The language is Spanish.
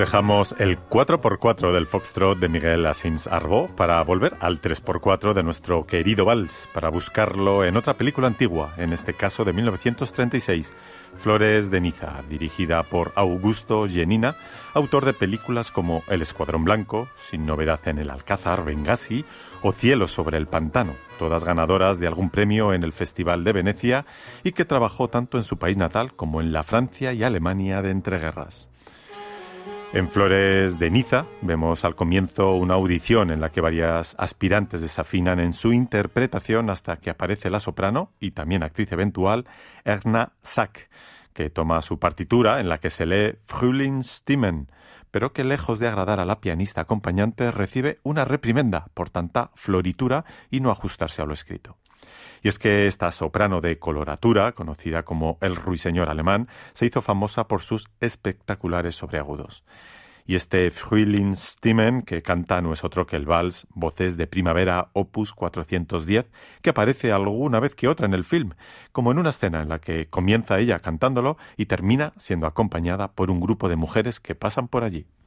Dejamos el 4x4 del Foxtrot de Miguel Asins Arbó para volver al 3x4 de nuestro querido vals, para buscarlo en otra película antigua, en este caso de 1936, Flores de Niza, dirigida por Augusto Genina, autor de películas como El Escuadrón Blanco, Sin novedad en el Alcázar, Bengasi o Cielo sobre el pantano, todas ganadoras de algún premio en el Festival de Venecia y que trabajó tanto en su país natal como en la Francia y Alemania de entreguerras. En Flores de Niza vemos al comienzo una audición en la que varias aspirantes desafinan en su interpretación hasta que aparece la soprano y también actriz eventual Erna Sack, que toma su partitura en la que se lee Frühlingsstimmen, pero que lejos de agradar a la pianista acompañante recibe una reprimenda por tanta floritura y no ajustarse a lo escrito. Y es que esta soprano de coloratura, conocida como el ruiseñor alemán, se hizo famosa por sus espectaculares sobreagudos. Y este Frühlingsstimmen que canta no es otro que el vals Voces de Primavera, opus 410, que aparece alguna vez que otra en el film, como en una escena en la que comienza ella cantándolo y termina siendo acompañada por un grupo de mujeres que pasan por allí.